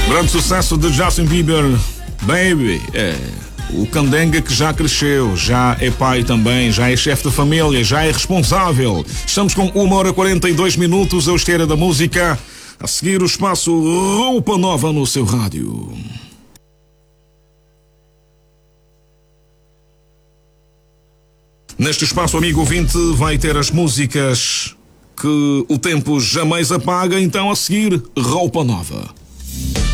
Grande sucesso de Justin Bieber, Baby. O candenga que já cresceu, já é pai também, já é chefe de família, já é responsável. Estamos com 1h42, a esteira da música. A seguir o espaço Roupa Nova no seu rádio. Neste espaço, amigo ouvinte, vai ter as músicas que o tempo jamais apaga. Então, a seguir, Roupa Nova.